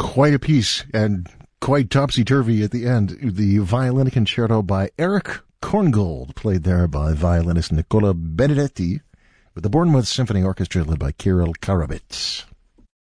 quite a piece and quite topsy-turvy at the end. The Violin Concerto by Eric Korngold, played there by violinist Nicola Benedetti, with the Bournemouth Symphony Orchestra led by Kirill Karabits.